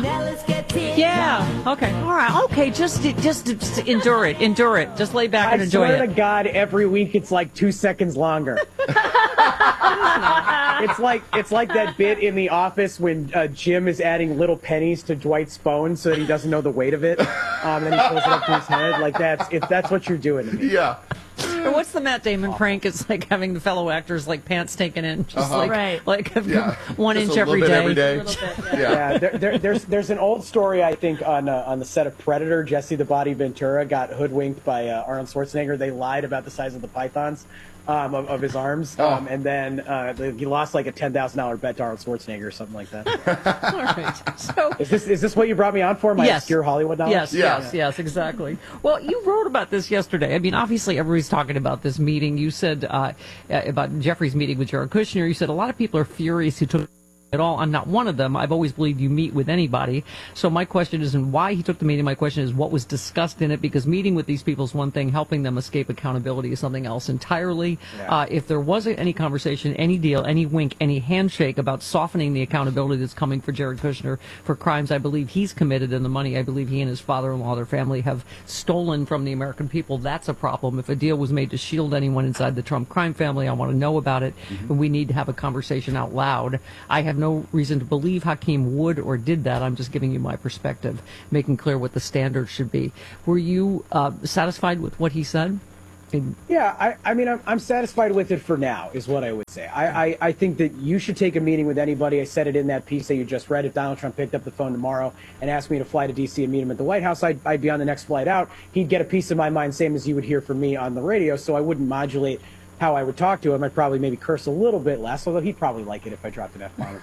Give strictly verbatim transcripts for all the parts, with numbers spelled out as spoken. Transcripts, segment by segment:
Now let's get it. Yeah. Okay. All right. Okay. Just, just, just endure it. Endure it. Just lay back and I enjoy swear it. to God, every week it's like two seconds longer. It's like it's like that bit in The Office when uh, Jim is adding little pennies to Dwight's phone so that he doesn't know the weight of it. Um, and then he pulls it up to his head. Like that's if that's what you're doing to me. Yeah. Or what's the Matt Damon prank? It's like having the fellow actors like pants taken in, just Uh-huh. like Right. like Yeah. one Just inch a every little bit day. every day. A little bit, yeah. Yeah. Yeah, there, there, there's there's an old story I think on uh, on the set of Predator. Jesse the Body Ventura got hoodwinked by uh, Arnold Schwarzenegger. They lied about the size of the pythons um, of, of his arms, Oh. um, and then uh, the- he lost like a ten thousand dollar bet to Arnold Schwarzenegger or something like that. All right. So. Is this is this what you brought me on for? My Yes. obscure Hollywood knowledge? Yes, Yeah. yes, yes, exactly. Well, you wrote about this yesterday. I mean, obviously, everybody's talking about this meeting. You said uh, about Jeffrey's meeting with Jared Kushner. You said a lot of people are furious who took at all. I'm not one of them. I've always believed you meet with anybody. So my question isn't why he took the meeting. My question is what was discussed in it, because meeting with these people is one thing. Helping them escape accountability is something else entirely. Yeah. Uh, if there wasn't any conversation, any deal, any wink, any handshake about softening the accountability that's coming for Jared Kushner for crimes I believe he's committed and the money I believe he and his father-in-law, their family, have stolen from the American people, that's a problem. If a deal was made to shield anyone inside the Trump crime family, I want to know about it. Mm-hmm. And we need to have a conversation out loud. I have no reason to believe Hakeem would or did that. I'm just giving you my perspective, making clear what the standards should be. Were you uh, satisfied with what he said? And- Yeah, I, I mean, I'm, I'm satisfied with it for now, is what I would say. I, I, I think that you should take a meeting with anybody. I said it in that piece that you just read. If Donald Trump picked up the phone tomorrow and asked me to fly to D C and meet him at the White House, I'd, I'd be on the next flight out. He'd get a piece of my mind, same as you would hear from me on the radio, so I wouldn't modulate how I would talk to him. I'd probably maybe curse a little bit less, although he'd probably like it if I dropped an F-bomb.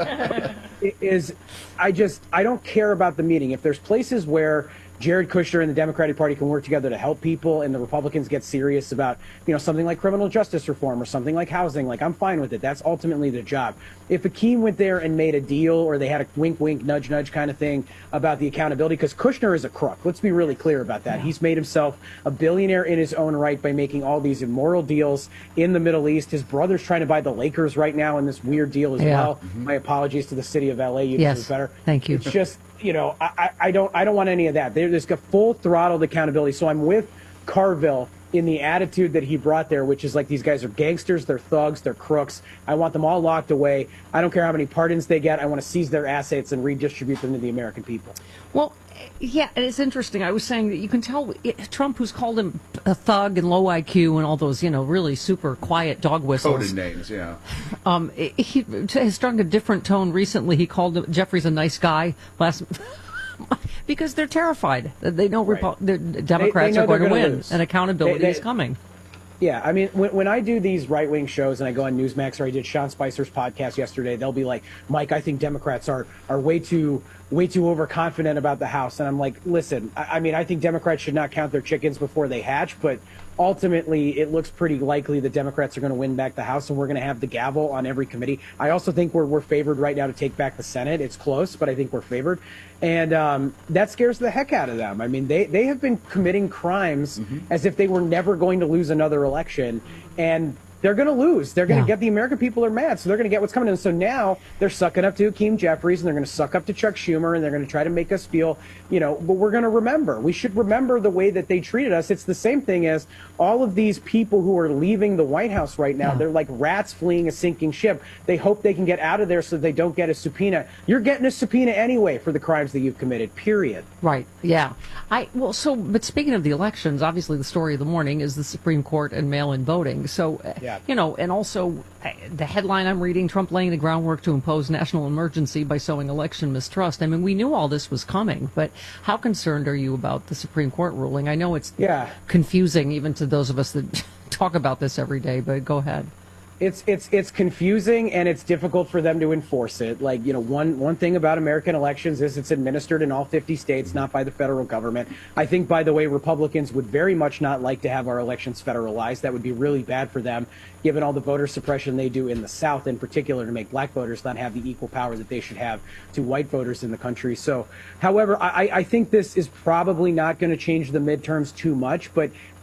It is, I just, I don't care about the meeting. If there's places where Jared Kushner and the Democratic Party can work together to help people, and the Republicans get serious about, you know, something like criminal justice reform or something like housing, like, I'm fine with it. That's ultimately the job. If Hakeem went there and made a deal, or they had a wink, wink, nudge, nudge kind of thing about the accountability, because Kushner is a crook. Let's be really clear about that. Yeah. He's made himself a billionaire in his own right by making all these immoral deals in the Middle East. His brother's trying to buy the Lakers right now in this weird deal as Yeah. well. Mm-hmm. My apologies to the city of L A. You Yes. deserve better. Thank you. It's just, you know, I, I, I don't I don't want any of that. There, there's a full throttled accountability. So I'm with Carville in the attitude that he brought there, which is like, these guys are gangsters, they're thugs, they're crooks. I want them all locked away. I don't care how many pardons they get. I want to seize their assets and redistribute them to the American people. Well, yeah, and it's interesting. I was saying that you can tell it, Trump, who's called him a thug and low I Q and all those, you know, really super quiet dog whistles. Coded names, yeah. Um, he has struck a different tone recently. He called Jeffries a nice guy last. Because they're terrified. They know Right. Repo- the Democrats They- they know are going to they're gonna win, lose. and accountability They- they- is coming. Yeah, I mean, when, when I do these right-wing shows and I go on Newsmax, or I did Sean Spicer's podcast yesterday, they'll be like, Mike, I think Democrats are, are way too way too overconfident about the House. And I'm like, listen, I, I mean, I think Democrats should not count their chickens before they hatch, but ultimately it looks pretty likely that Democrats are going to win back the House, and we're going to have the gavel on every committee. I also think we're, we're favored right now to take back the Senate. It's close, but I think we're favored. And um, that scares the heck out of them. I mean, they, they have been committing crimes mm-hmm. as if they were never going to lose another election. And they're going to lose. They're going to Yeah. get, the American people are mad, so they're going to get what's coming. And so now they're sucking up to Hakeem Jeffries, and they're going to suck up to Chuck Schumer, and they're going to try to make us feel, you know, but we're going to remember. We should remember the way that they treated us. It's the same thing as all of these people who are leaving the White House right now. Yeah. They're like rats fleeing a sinking ship. They hope they can get out of there so they don't get a subpoena. You're getting a subpoena anyway for the crimes that you've committed, period. Right. Yeah. I well. So, but speaking of the elections, obviously the story of the morning is the Supreme Court and mail-in voting. So, uh, Yeah. you know, and also uh, the headline I'm reading: Trump laying the groundwork to impose national emergency by sowing election mistrust. I mean, we knew all this was coming, but how concerned are you about the Supreme Court ruling? I know it's Yeah. confusing even to those of us that talk about this every day. But go ahead. It's it's it's confusing, and it's difficult for them to enforce it. Like, you know, one one thing about American elections is it's administered in all fifty states, not by the federal government. I think, by the way, Republicans would very much not like to have our elections federalized. That would be really bad for them, given all the voter suppression they do in the South, in particular, to make black voters not have the equal power that they should have to white voters in the country. So, however, I, I think this is probably not going to change the midterms too much, but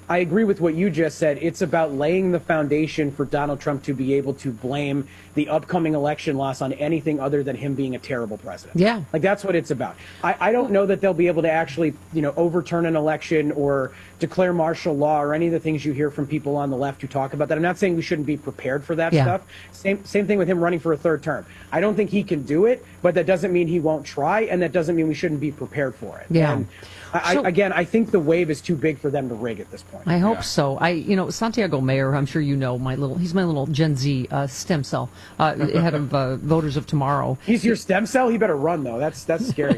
I agree with what you just said. It's about laying the foundation for Donald Trump to be able to blame the upcoming election loss on anything other than him being a terrible president. Yeah. Like, that's what it's about. I, I don't know that they'll be able to actually, you know, overturn an election or declare martial law or any of the things you hear from people on the left who talk about that. I'm not saying we shouldn't be prepared for that Yeah. stuff. Same, same thing with him running for a third term. I don't think he can do it, but that doesn't mean he won't try, and that doesn't mean we shouldn't be prepared for it. Yeah. And I, So- I, again, I think the wave is too big for them to rig at this point. I hope so. I, you know, Santiago Mayer, I'm sure you know my little, he's my little Gen Z uh, stem cell, uh, head of uh, Voters of Tomorrow. He's your stem cell. He better run though. That's that's scary.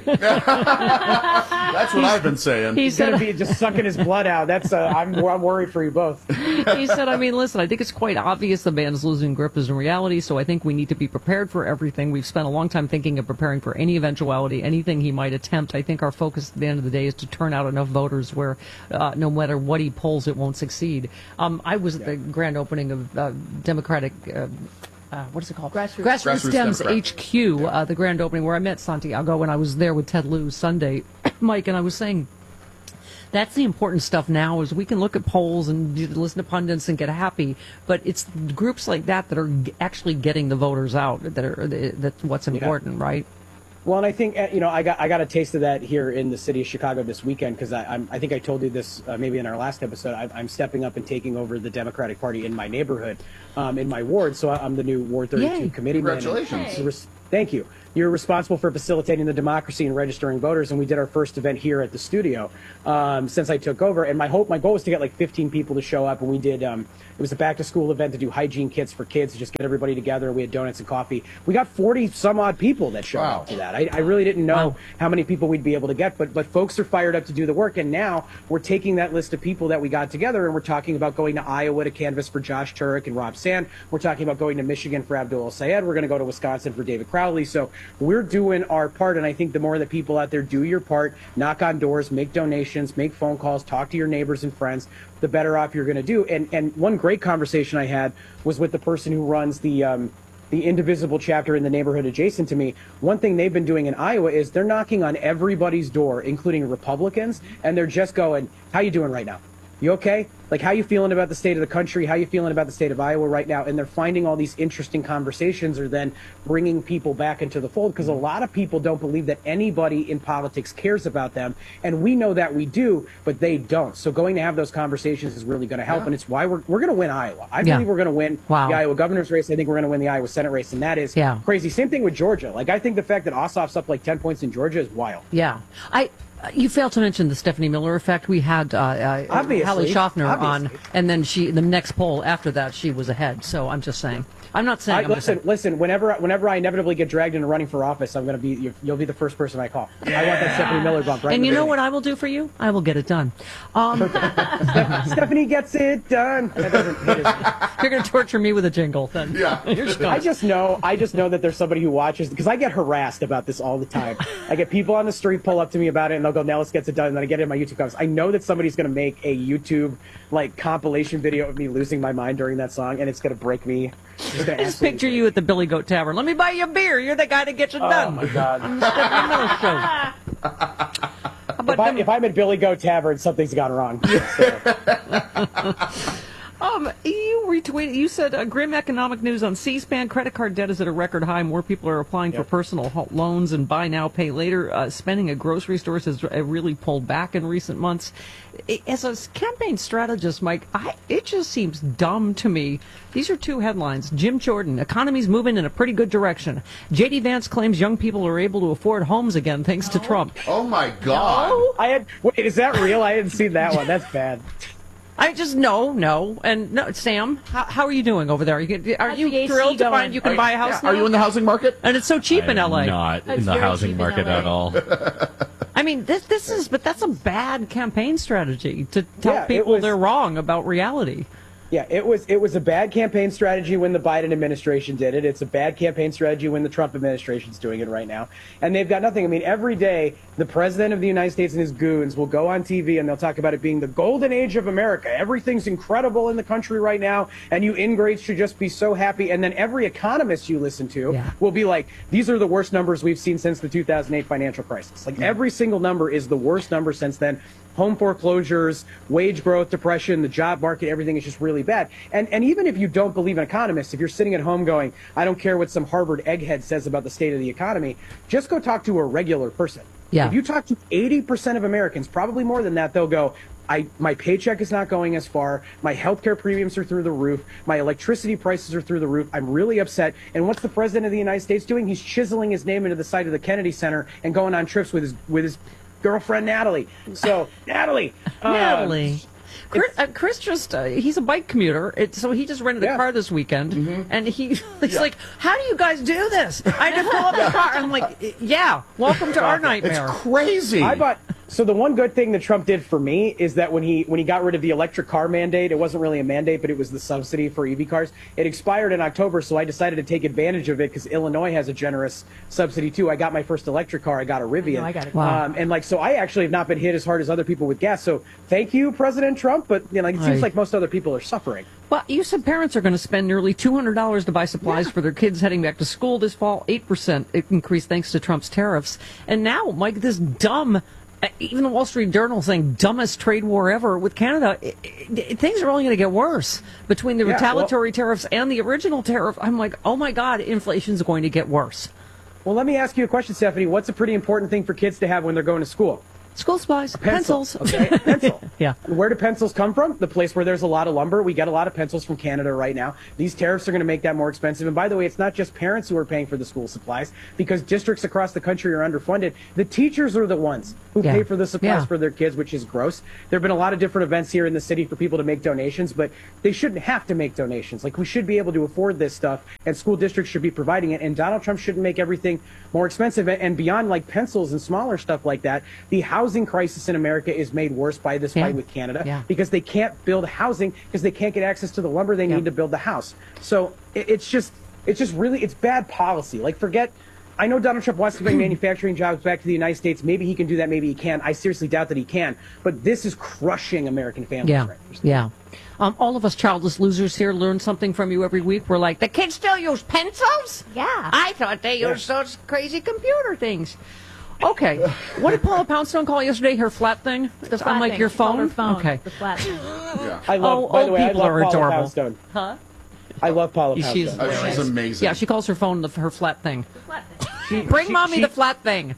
That's what I've been saying. He He's gonna said, be just sucking his blood out. That's uh, I'm I'm worried for you both. he said, I mean, listen, I think it's quite obvious the man is losing grip as in reality, so I think we need to be prepared for everything. We've spent a long time thinking of preparing for any eventuality, anything he might attempt. I think our focus at the end of the day is to turn out enough voters where uh, no matter what he pulls, it won't succeed. Um, I was at the grand opening of uh, Democratic... Uh, Uh, what is it called? Grassroots. Grassroots, Grassroots Dems Democrat. H Q, uh, the grand opening where I met Santiago, and I was there with Ted Lieu Sunday, Mike, and I was saying that's the important stuff now is we can look at polls and d- listen to pundits and get happy, but it's groups like that that are g- actually getting the voters out that are that's what's important, right? Well, and I think uh, you know I got I got a taste of that here in the city of Chicago this weekend because I I'm, I think I told you this uh, maybe in our last episode. I, I'm stepping up and taking over the Democratic Party in my neighborhood, um, in my ward. So I- I'm the new Ward thirty-two Yay. committee man. Congratulations. And res- Thank you. You're responsible for facilitating the democracy and registering voters, and we did our first event here at the studio um, since I took over. And my hope, my goal was to get like fifteen people to show up, and we did. Um, it was a back-to-school event to do hygiene kits for kids to just get everybody together. We had donuts and coffee. We got forty some odd people that showed Wow. up to that. I, I really didn't know Wow. how many people we'd be able to get, but but folks are fired up to do the work. And now we're taking that list of people that we got together, and we're talking about going to Iowa to canvass for Josh Turek and Rob Sand. We're talking about going to Michigan for Abdul Sayed. We're going to go to Wisconsin for David Crowley. So we're doing our part, and I think the more that people out there do your part, knock on doors, make donations, make phone calls, talk to your neighbors and friends, the better off you're going to do. And and one great conversation I had was with the person who runs the um, the Indivisible chapter in the neighborhood adjacent to me. One thing they've been doing in Iowa is they're knocking on everybody's door, including Republicans, and they're just going, "How you doing right now? You okay? Like, how you feeling about the state of the country? How you feeling about the state of Iowa right now?" And they're finding all these interesting conversations are then bringing people back into the fold because a lot of people don't believe that anybody in politics cares about them. And we know that we do, but they don't. So going to have those conversations is really going to help. Yeah. And it's why we're, we're going to win Iowa. I Yeah. believe we're going to win Wow. the Iowa governor's race. I think we're going to win the Iowa Senate race. And that is Yeah. crazy. Same thing with Georgia. Like, I think the fact that Ossoff's up like ten points in Georgia is wild. Yeah. I. Uh, You failed to mention the Stephanie Miller effect. We had uh, uh, Obviously. Hallie Schaffner on, Obviously. and then she, the next poll after that, she was ahead. So I'm just saying. I'm not saying. I, I'm just listen, saying. listen. Whenever, whenever I inevitably get dragged into running for office, I'm going to be. you- You'll be the first person I call. I want that Stephanie Miller bump right. in And the you know beginning. what I will do for you? I will get it done. Um, Stephanie gets it done. That doesn't hit as- you're going to torture me with a jingle, then. Yeah. You're just I gonna- just know. I just know that there's somebody who watches because I get harassed about this all the time. I get people on the street pull up to me about it, and they'll go, "Nellis gets it done," and then I get it in my YouTube comments. I know that somebody's going to make a YouTube like compilation video of me losing my mind during that song, and it's going to break me. It's gonna I just absolutely picture break you at the Billy Goat Tavern. Let me buy you a beer. You're the guy that gets it me. done. Oh my god. Stephanie Miller show. How about If, I, them- if I'm at Billy Goat Tavern, something's gone wrong. So, Um, you retweeted. You said uh, grim economic news on C-SPAN. Credit card debt is at a record high. More people are applying for Yep. personal ho- loans and buy now, pay later. Uh, spending at grocery stores has uh, really pulled back in recent months. I- As a campaign strategist, Mike, I, it just seems dumb to me. These are two headlines. Jim Jordan: economy's moving in a pretty good direction. J D Vance claims young people are able to afford homes again thanks to Trump. Oh my God. I had. Wait, is that real? I hadn't seen that one. That's bad. I just no, no, and no. Sam, how, how are you doing over there? Are you, are How's you the A C thrilled to going? find you can Are- buy a house yeah, now? Are you in the housing market? And it's so cheap in I'm L A. not That's in the very housing cheap in market L A. at all. I mean, this this is, but that's a bad campaign strategy to tell Yeah, it people was- they're wrong about reality. Yeah, it was it was a bad campaign strategy when the Biden administration did it. It's a bad campaign strategy when the Trump administration's doing it right now. And they've got nothing. I mean, every day the president of the United States and his goons will go on T V and they'll talk about it being the golden age of America. Everything's incredible in the country right now, and you ingrates should just be so happy. And then every economist you listen to Yeah. will be like, these are the worst numbers we've seen since the two thousand eight financial crisis. Like every single number is the worst number since then. Home foreclosures, wage growth, depression, the job market, everything is just really bad. And and even if you don't believe in economists, if you're sitting at home going, I don't care what some Harvard egghead says about the state of the economy, just go talk to a regular person. Yeah. If you talk to eighty percent of Americans, probably more than that, they'll go, I, my paycheck is not going as far. My healthcare premiums are through the roof. My electricity prices are through the roof. I'm really upset. And what's the president of the United States doing? He's chiseling his name into the side of the Kennedy Center and going on trips with his with his girlfriend Natalie. So Natalie, uh, Natalie. Chris, uh, Chris just, uh, he's a bike commuter, it, so he just rented a Yeah. car this weekend, and he, he's like, how do you guys do this? I had to pull up the car, and I'm like, yeah, welcome to our It's nightmare. crazy. I bought. So the one good thing that Trump did for me is that when he when he got rid of the electric car mandate, it wasn't really a mandate, but it was the subsidy for E V cars. It expired in October, so I decided to take advantage of it because Illinois has a generous subsidy too. I got my first electric car. I got a Rivian. I got it. Wow. Um, and like, so I actually have not been hit as hard as other people with gas. So thank you, President Trump. But you know, it seems Aye. like most other people are suffering. Well, you said parents are going to spend nearly two hundred dollars to buy supplies for their kids heading back to school this fall, eight percent increase thanks to Trump's tariffs. And now, Mike, this dumb, uh, even the Wall Street Journal saying dumbest trade war ever with Canada, it, it, things are only going to get worse. Between the Yeah, retaliatory tariffs and the original tariff, I'm like, oh my God, inflation's going to get worse. Well, let me ask you a question, Stephanie. What's a pretty important thing for kids to have when they're going to school? School supplies, Pencil, pencils. okay? A pencil. Yeah. And where do pencils come from? The place where there's a lot of lumber. We get a lot of pencils from Canada right now. These tariffs are going to make that more expensive. And by the way, it's not just parents who are paying for the school supplies because districts across the country are underfunded. The teachers are the ones who Yeah. pay for the supplies Yeah. for their kids, which is gross. There have been a lot of different events here in the city for people to make donations, but they shouldn't have to make donations. Like, we should be able to afford this stuff, and school districts should be providing it. And Donald Trump shouldn't make everything more expensive. And beyond like pencils and smaller stuff like that, the housing crisis in America is made worse by this Yeah. fight with Canada Yeah. because they can't build housing because they can't get access to the lumber they Yeah. need to build the house. So it, it's just it's just really it's bad policy. Like, forget. I know Donald Trump wants to bring manufacturing jobs back to the United States. Maybe he can do that. Maybe he can. I seriously doubt that he can. But this is crushing American families Yeah, right now. yeah. Um, all of us childless losers here learn something from you every week. We're like, the kids still use pencils? Yeah. I thought they used those crazy computer things. Okay. What did Paula Poundstone call it yesterday? Her flat thing? The flat Unlike thing. your She called phone? her phone. Okay. The flat thing. Yeah. I love. Oh, by the old way, I people love are Paula adorable. Poundstone. Huh? I love Paula She's Poundstone. Oh, she's amazing. Yeah, she calls her phone the, her flat thing. Flat thing. She- Bring she- mommy she- the flat thing.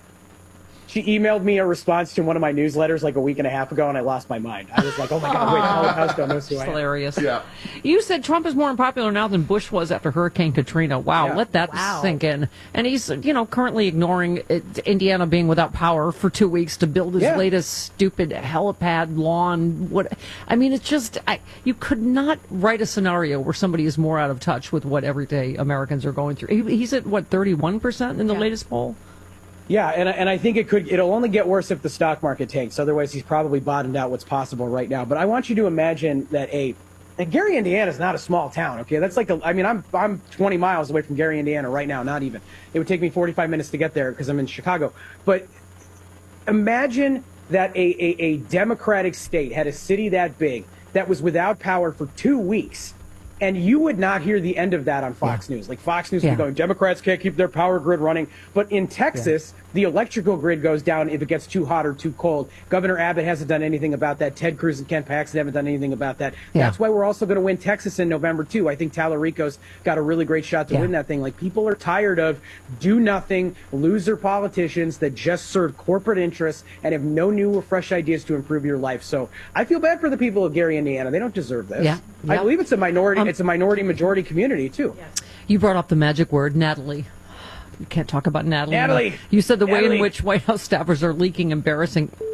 She emailed me a response to one of my newsletters like a week and a half ago, and I lost my mind. I was like, "Oh my god, wait, Paula Poundstone knows who I am." Hilarious. Yeah. You said Trump is more unpopular now than Bush was after Hurricane Katrina. Wow, Yeah. let that Wow. sink in. And he's, you know, currently ignoring it, Indiana being without power for two weeks to build his Yeah. latest stupid helipad lawn. What? I mean, it's just I, you could not write a scenario where somebody is more out of touch with what everyday Americans are going through. He, he's at what thirty-one percent in the Yeah. latest poll. Yeah, and I- and I think it could it'll only get worse if the stock market tanks. Otherwise, he's probably bottomed out what's possible right now. But I want you to imagine that a and Gary, Indiana is not a small town. Okay, that's like a, I mean, I'm I'm twenty miles away from Gary, Indiana right now. Not even. It would take me forty-five minutes to get there because I'm in Chicago. But imagine that a, a a Democratic state had a city that big that was without power for two weeks. And you would not hear the end of that on Fox News. Like, Fox News would Yeah. be going, Democrats can't keep their power grid running. But in Texas, the electrical grid goes down if it gets too hot or too cold. Governor Abbott hasn't done anything about that. Ted Cruz and Ken Paxton haven't done anything about that. Yeah. That's why we're also going to win Texas in November, too. I think Tallarico's got a really great shot to Yeah. win that thing. Like, people are tired of do-nothing, loser politicians that just serve corporate interests and have no new or fresh ideas to improve your life. So I feel bad for the people of Gary, Indiana. They don't deserve this. Yeah. I Yeah. believe it's a minority. Um, it's a minority-majority community, too. You brought up the magic word, Natalie. You can't talk about Natalie. Natalie! You said the way in Natalie! which White House staffers are leaking embarrassing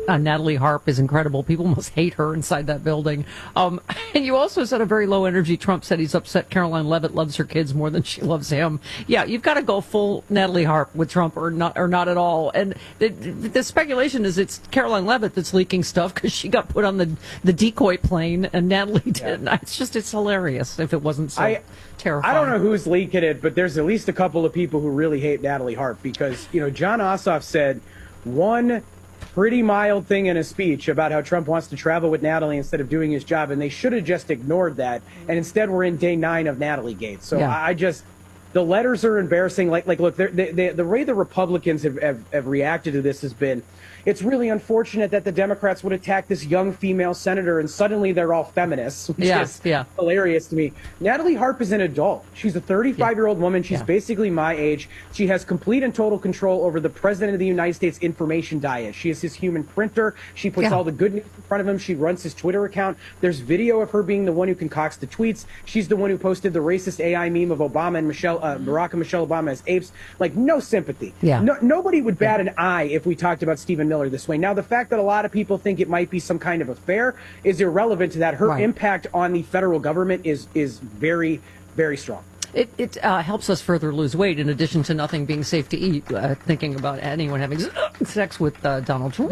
uh, Natalie Harp is incredible. People must hate her inside that building. Um, and you also said a very low energy Trump said he's upset Caroline Leavitt loves her kids more than she loves him. Yeah, you've got to go full Natalie Harp with Trump or not or not at all. And the, the speculation is it's Caroline Leavitt that's leaking stuff because she got put on the, the decoy plane and Natalie didn't. Yeah. It's just, it's hilarious if it wasn't so I, terrifying. I don't know who's leaking it, but there's at least a couple of people who really hate Natalie Harp because, you know, John Ossoff said one pretty mild thing in a speech about how Trump wants to travel with Natalie instead of doing his job, and they should have just ignored that. And instead, we're in day nine of Natalie Gate. So yeah. I, I just, the letters are embarrassing. Like, like, look, they, they, the way the Republicans have, have, have reacted to this has been, it's really unfortunate that the Democrats would attack this young female senator and suddenly they're all feminists, which yeah, is yeah. hilarious to me. Natalie Harp is an adult. She's a thirty-five-year-old woman. She's yeah. basically my age. She has complete and total control over the president of the United States information diet. She is his human printer. She puts yeah. all the good news in front of him. She runs his Twitter account. There's video of her being the one who concocts the tweets. She's the one who posted the racist A I meme of Obama and Michelle, uh, Barack and Michelle Obama as apes. Like, no sympathy. Yeah. No, nobody would bat yeah. an eye if we talked about Stephen Miller this way. Now, the fact that a lot of people think it might be some kind of affair is irrelevant to that. Her right. impact on the federal government is is very, very strong. It, it uh, helps us further lose weight, in addition to nothing being safe to eat, uh, thinking about anyone having sex with uh, Donald Trump.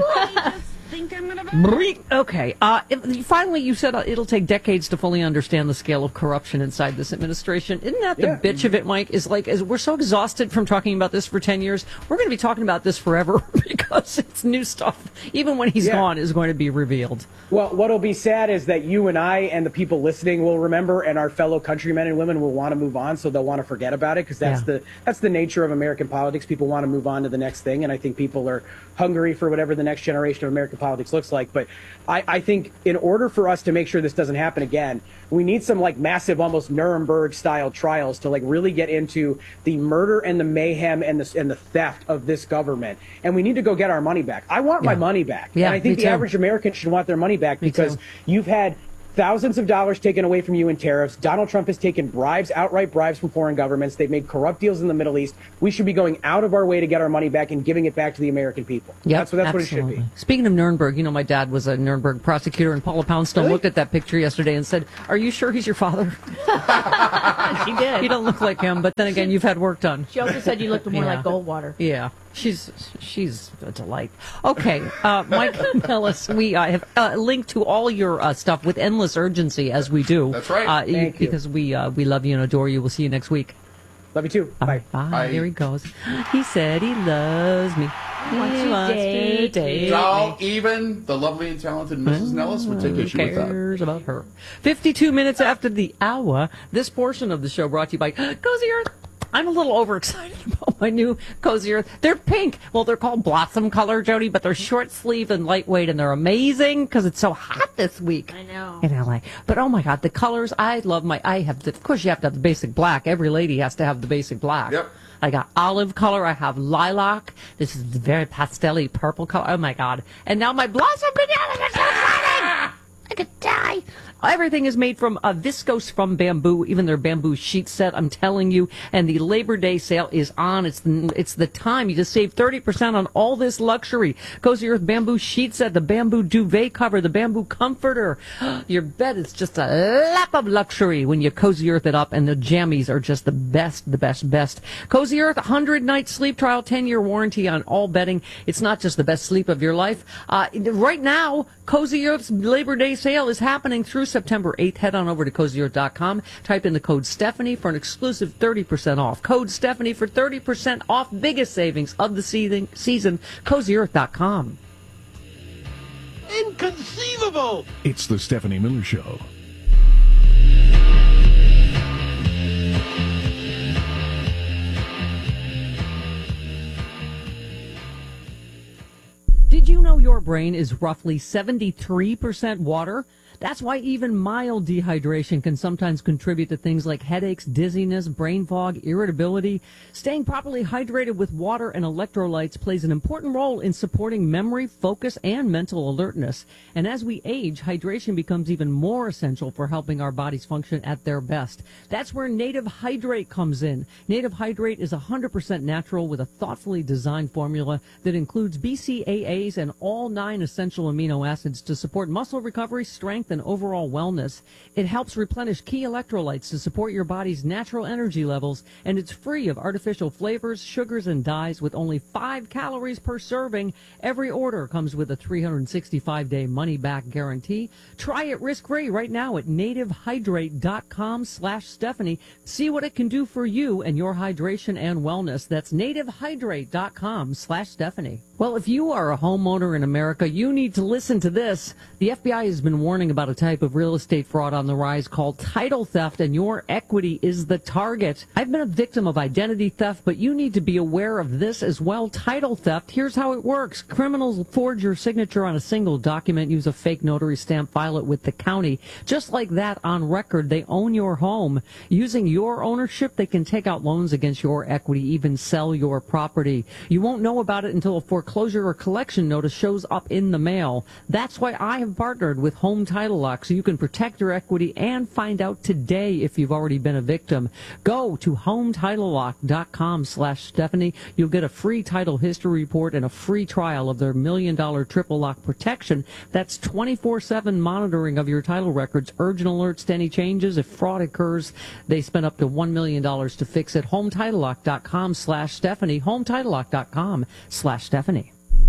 Okay. Uh, if, finally, you said uh, it'll take decades to fully understand the scale of corruption inside this administration. Isn't that the yeah. bitch of it, Mike? Is like, is we're so exhausted from talking about this for ten years. We're going to be talking about this forever because it's new stuff. Even when he's yeah. gone, is going to be revealed. Well, what'll be sad is that you and I and the people listening will remember, and our fellow countrymen and women will want to move on, so they'll want to forget about it because that's yeah. the that's the nature of American politics. People want to move on to the next thing, and I think people are hungry for whatever the next generation of American politics looks like. But I, I think in order for us to make sure this doesn't happen again, we need some like massive, almost Nuremberg-style trials to like really get into the murder and the mayhem and the and the theft of this government. And we need to go get our money back. I want yeah. my money back. Yeah, and I think me the too. average American should want their money back Me because too. you've had thousands of dollars taken away from you in tariffs. Donald Trump has taken bribes, outright bribes from foreign governments. They've made corrupt deals in the Middle East. We should be going out of our way to get our money back and giving it back to the American people. Yep, that's what that's absolutely. what it should be. Speaking of Nuremberg, you know, my dad was a Nuremberg prosecutor, and Paula Poundstone Really? looked at that picture yesterday and said, "Are you sure he's your father?" She did. You don't look like him, but then again, you've had work done. She also said you looked more Yeah. like Goldwater. Yeah, she's she's a delight. Okay, uh, Mike Mellis, we uh, have uh, linked to all your uh, stuff with endless urgency, as we do. That's right. Uh, Thank you. Because we uh, we love you and adore you. We'll see you next week. Love you too. Uh, Bye. Bye. Bye. Here he goes. He said he loves me. He wants to wants to date date me. So even the lovely and talented Missus Nellis would take Who issue with that. cares about her? fifty-two minutes after the hour, this portion of the show brought to you by Cozy Earth. I'm a little overexcited about my new Cozy Earth. They're pink. Well, they're called Blossom Color, Jody, but they're short sleeve and lightweight, and they're amazing because it's so hot this week. I know. In L A. But oh my God, the colors, I love my, I have, the, of course you have to have the basic black. Every lady has to have the basic black. Yep. I got olive color. I have lilac. This is the very pastel-y purple color. Oh my God. And now my blossom pajamas are so exciting. I could die. Everything is made from uh, viscose from bamboo, even their bamboo sheet set, I'm telling you. And the Labor Day sale is on. It's the, it's the time. You just save thirty percent on all this luxury. Cozy Earth bamboo sheet set, the bamboo duvet cover, the bamboo comforter. Your bed is just a lap of luxury when you Cozy Earth it up, and the jammies are just the best, the best, best. Cozy Earth, one hundred night sleep trial, ten year warranty on all bedding. It's not just the best sleep of your life. Uh, right now, Cozy Earth's Labor Day sale is happening through September eighth. Head on over to cozy earth dot com. Type in the code Stephanie for an exclusive thirty percent off. Code Stephanie for thirty percent off. Biggest savings of the season. season cozy earth dot com. Inconceivable! It's the Stephanie Miller Show. Did you know your brain is roughly seventy-three percent water? That's why even mild dehydration can sometimes contribute to things like headaches, dizziness, brain fog, irritability. Staying properly hydrated with water and electrolytes plays an important role in supporting memory, focus, and mental alertness. And as we age, hydration becomes even more essential for helping our bodies function at their best. That's where Native Hydrate comes in. Native Hydrate is one hundred percent natural with a thoughtfully designed formula that includes B C A As and all nine essential amino acids to support muscle recovery, strength, and overall wellness. It helps replenish key electrolytes to support your body's natural energy levels, and it's free of artificial flavors, sugars, and dyes with only five calories per serving. Every order comes with a three hundred sixty-five day money-back guarantee. Try it risk-free right now at nativehydrate.com slash Stephanie. See what it can do for you and your hydration and wellness. That's nativehydrate.com slash Stephanie. Well, if you are a homeowner in America, you need to listen to this. The F B I has been warning about a type of real estate fraud on the rise called title theft, and your equity is the target. I've been a victim of identity theft, but you need to be aware of this as well. Title theft, here's how it works. Criminals forge your signature on a single document, use a fake notary stamp, file it with the county. Just like that, on record, they own your home. Using your ownership, they can take out loans against your equity, even sell your property. You won't know about it until a foreclosure or collection notice shows up in the mail. That's why I have partnered with Home Title Lock, so you can protect your equity and find out today if you've already been a victim. Go to hometitlelock.com slash Stephanie. You'll get a free title history report and a free trial of their million dollar triple lock protection. That's twenty-four seven monitoring of your title records, urgent alerts to any changes. If fraud occurs, they spend up to one million dollars to fix it. hometitlelock.com slash Stephanie. hometitlelock.com slash Stephanie.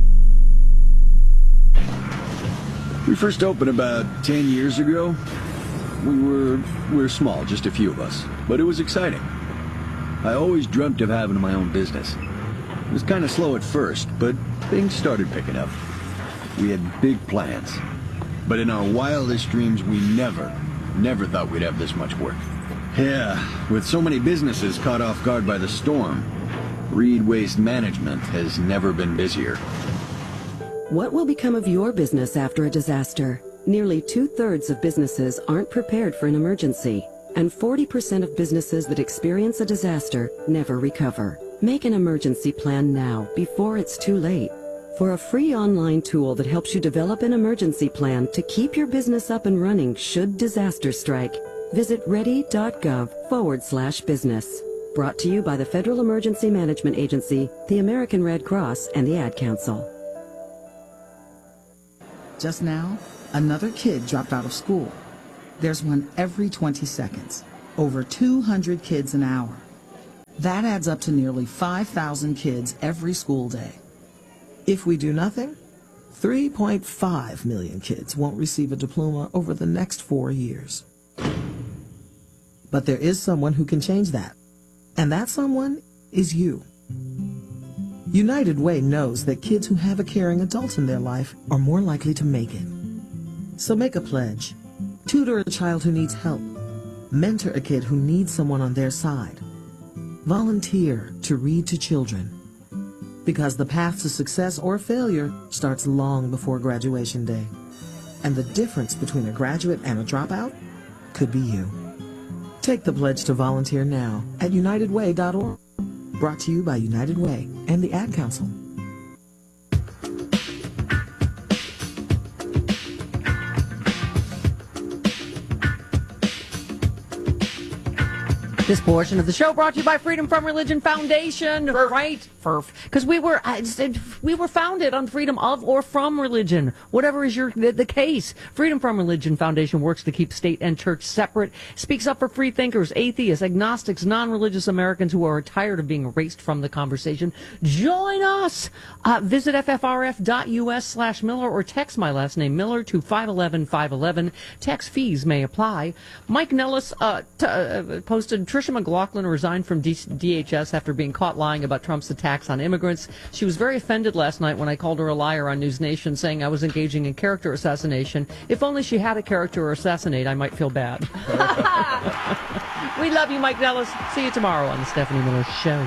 We first opened about ten years ago. We were, we were small, just a few of us, but it was exciting. I always dreamt of having my own business. It was kind of slow at first, but things started picking up. We had big plans, but in our wildest dreams, we never, never thought we'd have this much work. Yeah, with so many businesses caught off guard by the storm, Reed Waste Management has never been busier. What will become of your business after a disaster? Nearly two-thirds of businesses aren't prepared for an emergency, and forty percent of businesses that experience a disaster never recover. Make an emergency plan now, before it's too late. For a free online tool that helps you develop an emergency plan to keep your business up and running should disaster strike, visit ready.gov forward slash business. Brought to you by the Federal Emergency Management Agency, the American Red Cross, and the Ad Council. Just now, another kid dropped out of school. There's one every twenty seconds. Over two hundred kids an hour. That adds up to nearly five thousand kids every school day. If we do nothing, three point five million kids won't receive a diploma over the next four years. But there is someone who can change that. And that someone is you. United Way knows that kids who have a caring adult in their life are more likely to make it. So make a pledge. Tutor a child who needs help. Mentor a kid who needs someone on their side. Volunteer to read to children. Because the path to success or failure starts long before graduation day. And the difference between a graduate and a dropout could be you. Take the pledge to volunteer now at united way dot org. Brought to you by United Way and the Ad Council. This portion of the show brought to you by Freedom From Religion Foundation, Furf. Right? Furf. Because we were I said, we were founded on freedom of or from religion, whatever is your the, the case. Freedom From Religion Foundation works to keep state and church separate, speaks up for free thinkers, atheists, agnostics, non-religious Americans who are tired of being erased from the conversation. Join us. Uh, visit f f r f dot u s slash Miller or text my last name Miller to five one one five one one. Text fees may apply. Mike Nellis uh, t- uh, posted. Tricia McLaughlin resigned from D- DHS after being caught lying about Trump's attacks on immigrants. She was very offended last night when I called her a liar on News Nation, saying I was engaging in character assassination. If only she had a character to assassinate, I might feel bad. We love you, Mike Nellis. See you tomorrow on the Stephanie Miller Show.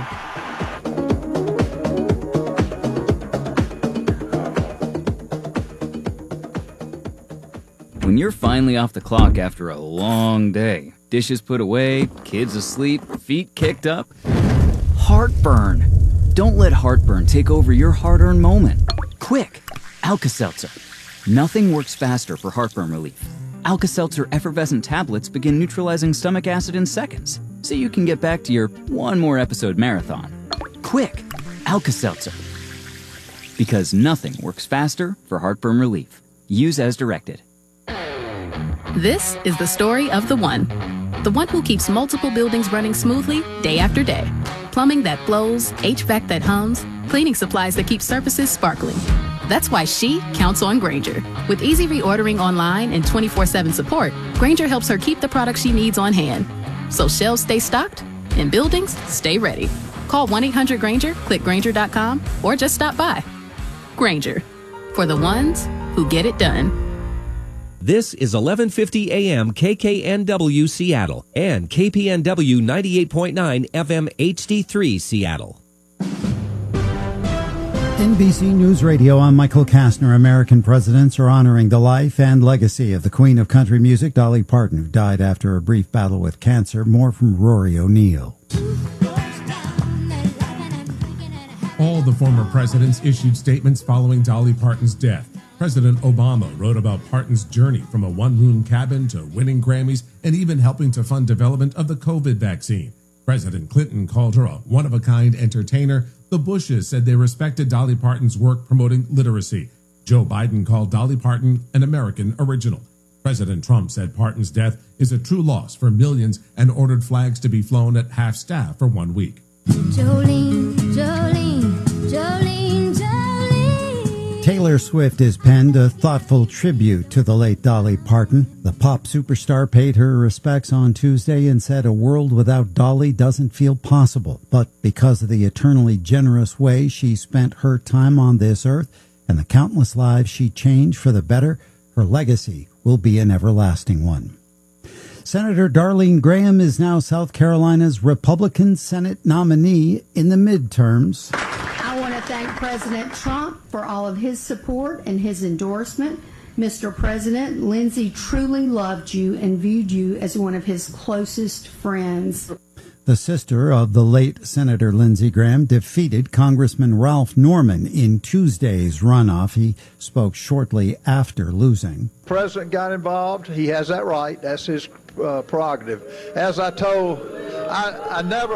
When you're finally off the clock after a long day, dishes put away, kids asleep, feet kicked up, heartburn. Don't let heartburn take over your hard-earned moment. Quick, Alka-Seltzer. Nothing works faster for heartburn relief. Alka-Seltzer effervescent tablets begin neutralizing stomach acid in seconds, so you can get back to your one more episode marathon. Quick, Alka-Seltzer. Because nothing works faster for heartburn relief. Use as directed. This is the story of the one. The one who keeps multiple buildings running smoothly day after day. Plumbing that flows, H V A C that hums, cleaning supplies that keep surfaces sparkling. That's why she counts on Grainger. With easy reordering online and twenty-four seven support, Grainger helps her keep the products she needs on hand. So shelves stay stocked and buildings stay ready. Call one eight hundred Grainger, click Grainger dot com, or just stop by. Grainger, for the ones who get it done. This is eleven fifty A M K K N W Seattle and K P N W ninety-eight point nine F M H D three Seattle. N B C News Radio, I'm Michael Kastner. American presidents are honoring the life and legacy of the Queen of Country Music, Dolly Parton, who died after a brief battle with cancer. More from Rory O'Neill. All the former presidents issued statements following Dolly Parton's death. President Obama wrote about Parton's journey from a one-room cabin to winning Grammys and even helping to fund development of the COVID vaccine. President Clinton called her a one-of-a-kind entertainer. The Bushes said they respected Dolly Parton's work promoting literacy. Joe Biden called Dolly Parton an American original. President Trump said Parton's death is a true loss for millions and ordered flags to be flown at half-staff for one week. Jolene, Jolene, Jolene, Jolene. Taylor Swift has penned a thoughtful tribute to the late Dolly Parton. The pop superstar paid her respects on Tuesday and said a world without Dolly doesn't feel possible. But because of the eternally generous way she spent her time on this earth and the countless lives she changed for the better, her legacy will be an everlasting one. Senator Darlene Graham is now South Carolina's Republican Senate nominee in the midterms. I want to thank President Trump for all of his support and his endorsement. Mister President, Lindsey truly loved you and viewed you as one of his closest friends. The sister of the late Senator Lindsey Graham defeated Congressman Ralph Norman in Tuesday's runoff. He spoke shortly after losing. The president got involved. He has that right. That's his uh, prerogative. As I told, I, I never,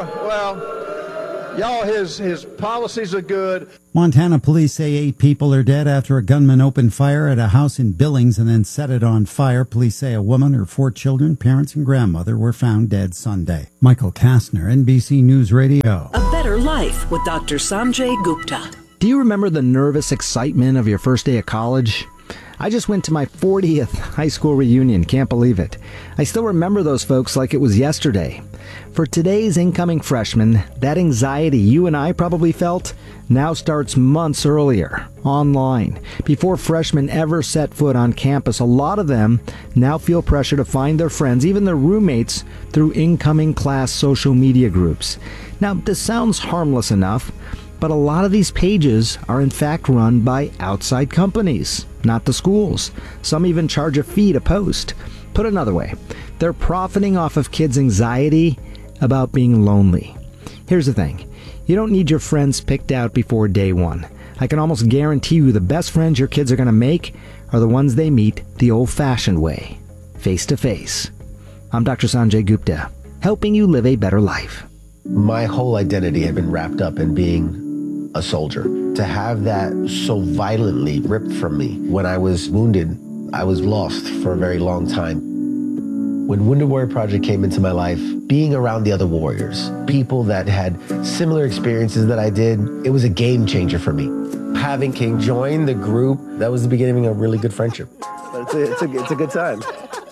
well, y'all, his, his policies are good. Montana police say eight people are dead after a gunman opened fire at a house in Billings and then set it on fire. Police say a woman, her four children, parents, and grandmother were found dead Sunday. Michael Kastner, N B C News Radio. A Better Life with Doctor Sanjay Gupta. Do you remember the nervous excitement of your first day of college? I just went to my fortieth high school reunion. Can't believe it. I still remember those folks like it was yesterday. For today's incoming freshmen, that anxiety you and I probably felt now starts months earlier, online. Before freshmen ever set foot on campus, a lot of them now feel pressure to find their friends, even their roommates, through incoming class social media groups. Now, this sounds harmless enough, but a lot of these pages are in fact run by outside companies, not the schools. Some even charge a fee to post. Put another way, they're profiting off of kids' anxiety about being lonely. Here's the thing. You don't need your friends picked out before day one. I can almost guarantee you the best friends your kids are going to make are the ones they meet the old-fashioned way, face-to-face. I'm Doctor Sanjay Gupta, helping you live a better life. My whole identity had been wrapped up in being a soldier. To have that so violently ripped from me when I was wounded, I was lost for a very long time. When Wounded Warrior Project came into my life, being around the other warriors, people that had similar experiences that I did, it was a game changer for me. Having King join the group, that was the beginning of a really good friendship. It's a, it's a, it's a good time.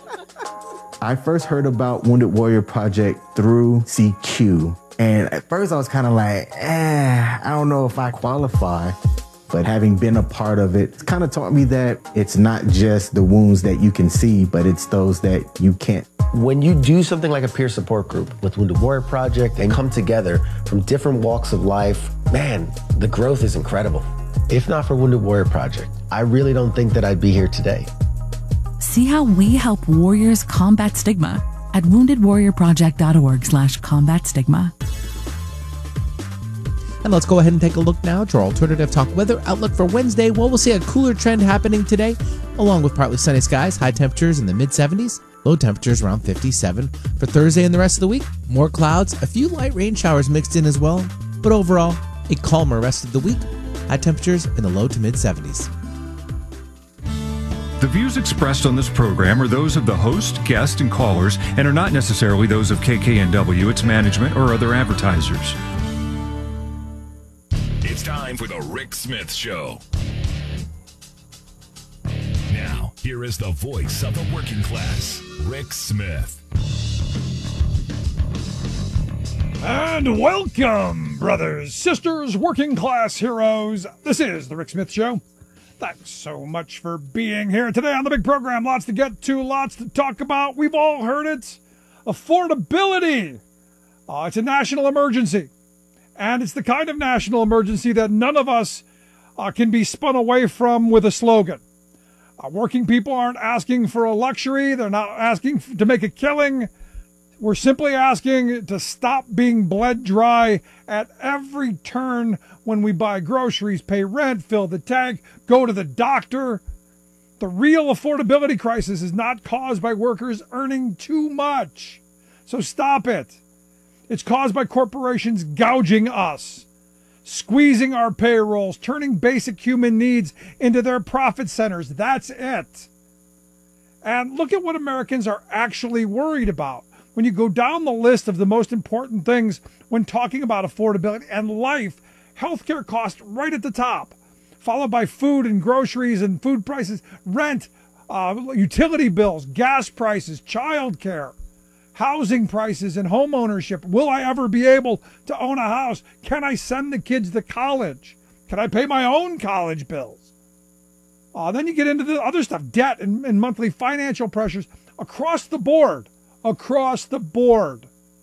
I first heard about Wounded Warrior Project through C Q. And at first I was kind of like, eh, I don't know if I qualify. But having been a part of it, it's kind of taught me that it's not just the wounds that you can see, but it's those that you can't. When you do something like a peer support group with Wounded Warrior Project and come together from different walks of life, man, the growth is incredible. If not for Wounded Warrior Project, I really don't think that I'd be here today. See how we help warriors combat stigma at woundedwarriorproject.org slash combat stigma. And let's go ahead and take a look now to our alternative talk weather outlook for Wednesday. Well, we'll see a cooler trend happening today, along with partly sunny skies, high temperatures in the mid seventies, low temperatures around fifty-seven. For Thursday and the rest of the week, more clouds, a few light rain showers mixed in as well, but overall, a calmer rest of the week, high temperatures in the low to mid seventies. The views expressed on this program are those of the host, guest, and callers, and are not necessarily those of K K N W, its management, or other advertisers. It's time for the Rick Smith Show. Now, here is the voice of the working class, Rick Smith. And welcome, brothers, sisters, working class heroes. This is the Rick Smith Show. Thanks so much for being here today on the big program. Lots to get to, lots to talk about. We've all heard it. Affordability. Uh, it's a national emergency. And it's the kind of national emergency that none of us uh, can be spun away from with a slogan. Uh, working people aren't asking for a luxury. They're not asking to make a killing. We're simply asking to stop being bled dry at every turn when we buy groceries, pay rent, fill the tank, go to the doctor. The real affordability crisis is not caused by workers earning too much. So stop it. It's caused by corporations gouging us, squeezing our payrolls, turning basic human needs into their profit centers. That's it. And look at what Americans are actually worried about. When you go down the list of the most important things when talking about affordability and life, healthcare costs right at the top, followed by food and groceries and food prices, rent, uh, utility bills, gas prices, childcare, housing prices, and home ownership. Will I ever be able to own a house? Can I send the kids to college? Can I pay my own college bills? Uh, then you get into the other stuff, debt and, and monthly financial pressures across the board. Across the board.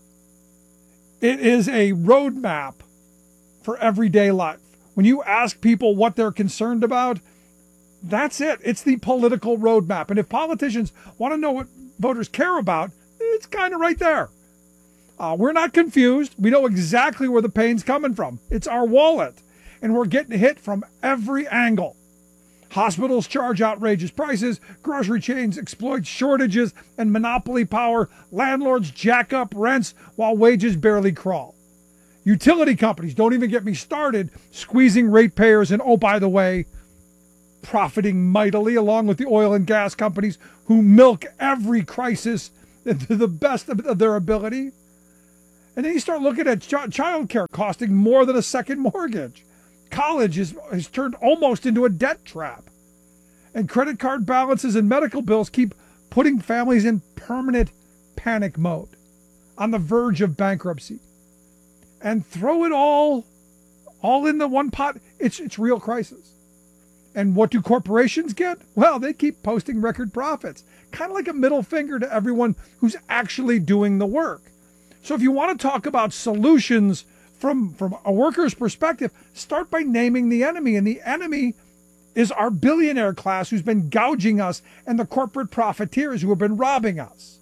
It is a roadmap for everyday life. When you ask people what they're concerned about, that's it. It's the political roadmap. And if politicians want to know what voters care about, it's kind of right there. Uh, we're not confused. We know exactly where the pain's coming from. It's our wallet. And we're getting hit from every angle. Hospitals charge outrageous prices, grocery chains exploit shortages and monopoly power, landlords jack up rents while wages barely crawl. Utility companies, don't even get me started, squeezing ratepayers and, oh, by the way, profiting mightily along with the oil and gas companies who milk every crisis to the best of their ability. And then you start looking at ch- child care costing more than a second mortgage. College is, has turned almost into a debt trap. And credit card balances and medical bills keep putting families in permanent panic mode, on the verge of bankruptcy. And throw it all, all in the one pot. It's, it's real crisis. And what do corporations get? Well, they keep posting record profits. Kind of like a middle finger to everyone who's actually doing the work. So if you want to talk about solutions From, from a worker's perspective, start by naming the enemy. And the enemy is our billionaire class who's been gouging us and the corporate profiteers who have been robbing us.